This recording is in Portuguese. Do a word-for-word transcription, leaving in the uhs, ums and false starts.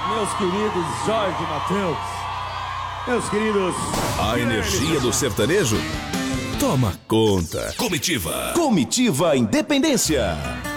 meus queridos Jorge Mateus, meus queridos... A energia do sertanejo toma conta. Comitiva. Comitiva Independência.